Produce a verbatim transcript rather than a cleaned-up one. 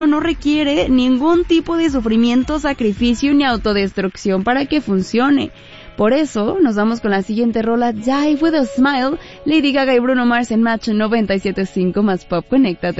no requiere ningún tipo de sufrimiento, sacrificio ni autodestrucción para que funcione. Por eso, nos vamos con la siguiente rola, Die With A Smile, Lady Gaga y Bruno Mars en Match noventa y siete punto cinco más Pop. Conéctate.